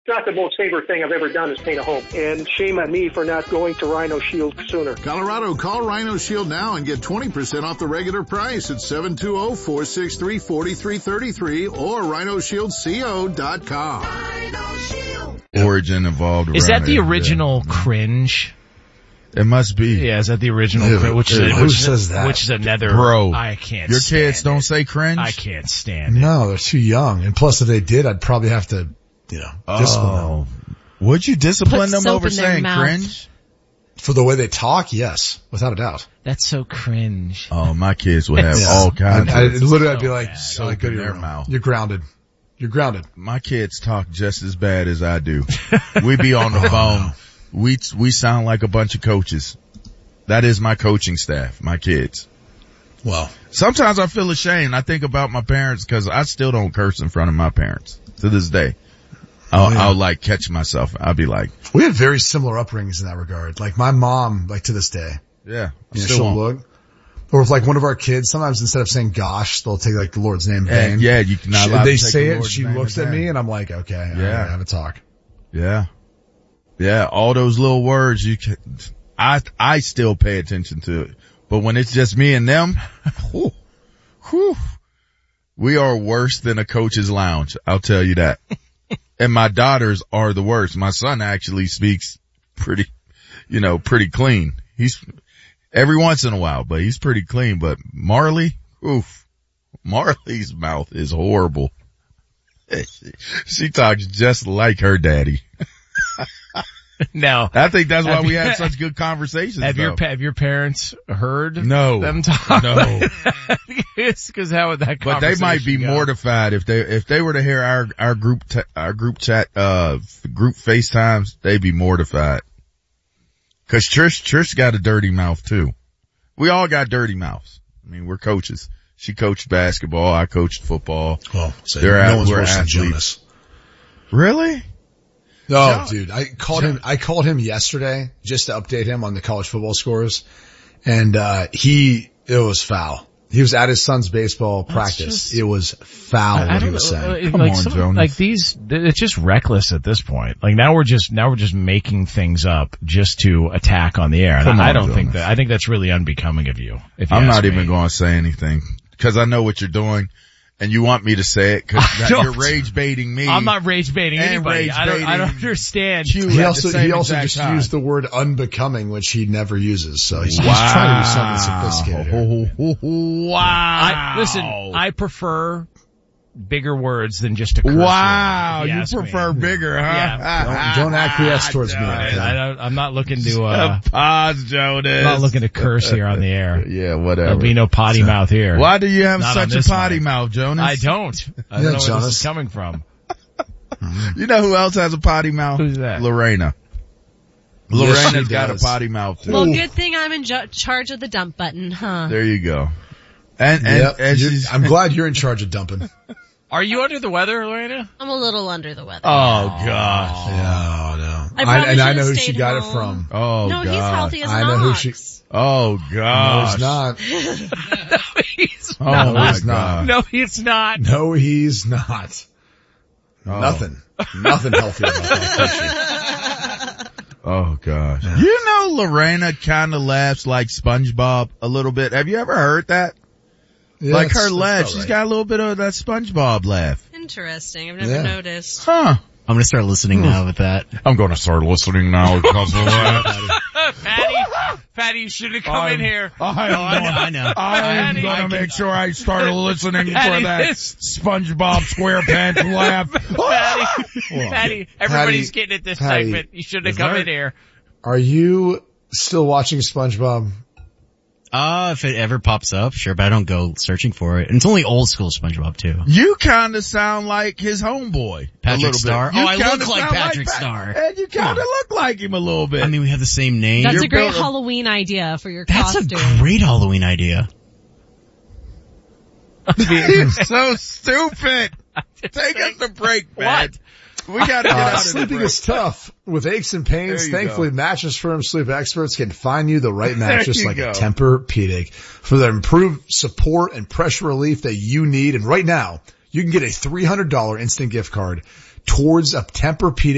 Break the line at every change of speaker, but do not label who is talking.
not the most favorite thing I've ever done is paint a home. And shame on me for not going to Rhino Shield sooner.
Colorado, call Rhino Shield now and get 20% off the regular price at 720-463-4333 or rhinoshieldco.com.
Rhino Shield.
Origin involved.
Is that the original Cringe?
It must be.
Yeah, is that the original Cringe?
Who says that?
Which is another.
Bro.
I can't
Your
stand
kids don't say Cringe?
I can't stand it.
No, they're too young. And plus, if they did, I'd probably have to, discipline them.
Would you discipline
Put
them
soap
over
in their
saying
mouth.
Cringe?
For the way they talk, yes, without a doubt.
That's so cringe.
Oh, my kids would have all kinds
I'd
of
literally be like,
soap
go to
in
your
their
room.
mouth.
You're grounded. You're grounded.
My kids talk just as bad as I do. We be on the phone. We sound like a bunch of coaches. That is my coaching staff, my kids.
Well,
sometimes I feel ashamed. I think about my parents because I still don't curse in front of my parents to this day. I'll like catch myself. I'll be like,
we had very similar upbringings in that regard. Like my mom, like to this day.
Yeah.
She'll look. Or if like one of our kids, sometimes instead of saying gosh, they'll take like the Lord's name in vain.
Yeah, you can not.
They say it, she looks at me and I'm like, okay, yeah, have a talk.
Yeah. Yeah, all those little words I still pay attention to it. But when it's just me and them, we are worse than a coach's lounge. I'll tell you that. And my daughters are the worst. My son actually speaks pretty clean. He's every once in a while, but he's pretty clean. But Marley, Marley's mouth is horrible. She talks just like her daddy.
No.
I think that's why we have such good conversations.
Have your parents heard them talk?
No.
Because how would that conversation
But they might be mortified if they were to hear our group chat, group FaceTimes, they'd be mortified. Cause Trish got a dirty mouth too. We all got dirty mouths. I mean, we're coaches. She coached basketball. I coached football.
Well, so no one's worse than Jonas.
Really?
No, dude, I called him yesterday just to update him on the college football scores. And, it was foul. He was at his son's baseball practice. It was foul what he was saying.
Come on, Jonas.
Like it's just reckless at this point. Like now we're just making things up just to attack on the air. And I don't think I think that's really unbecoming of you.
I'm not even going to say anything because I know what you're doing. And you want me to say it because you're rage baiting me.
I'm not rage baiting anybody. I don't understand.
He also just used the word unbecoming, which he never uses. So he's trying to do something sophisticated.
Wow. Listen, I prefer bigger words than just a curse
wow,
word,
you prefer bigger, huh?
Yeah.
Don't acquiesce towards me.
I'm not looking to
pause, Jonas.
I'm not looking to curse here on the air.
Yeah, whatever.
There'll be no potty mouth here.
Why do you have
Not
such a potty mouth, Jonas?
I don't know where this is coming from.
You know who else has a potty mouth?
Who's that?
Lorena. Lorena's got a potty mouth too.
Well, good thing I'm in charge of the dump button, huh?
There you go. And
I'm glad you're in charge of dumping.
Are you under the weather, Lorena?
I'm a little under the weather.
Oh gosh.
No.
I
know who she got it from.
Oh
no,
God.
he's healthy as an
I know who she.
Oh gosh.
No, he's not.
No, he's
Oh
not.
my God.
No, he's not.
No, he's not. Nothing healthy about that.
Oh gosh. Yeah. You know Lorena kind of laughs like SpongeBob a little bit. Have you ever heard that?
Yeah,
like her laugh,
she's
she's got a little bit of that SpongeBob laugh.
Interesting. I've never noticed.
Huh.
I'm gonna start listening now with that.
I'm gonna start listening now because of that.
Fatty, you should have come in here.
I know.
I'm gonna make sure I start listening for that SpongeBob SquarePants laugh.
Patty, everybody's getting at this segment. You should have come in here.
Are you still watching SpongeBob?
If it ever pops up, sure, but I don't go searching for it. And it's only old school SpongeBob too.
You kinda sound like his homeboy.
Patrick Star.
You
I look like
sound
Patrick Star.
And you kinda look like him a little bit.
I mean, we have the same name.
That's a great Halloween idea for your costume.
That's a great Halloween idea.
You're so stupid. Take us a break, man.
What?
We gotta get out of
Sleeping is tough. With aches and pains, thankfully Mattress Firm sleep experts can find you the right mattress like a Tempur-Pedic for the improved support and pressure relief that you need. And right now, you can get a $300 instant gift card towards a Tempur-Pedic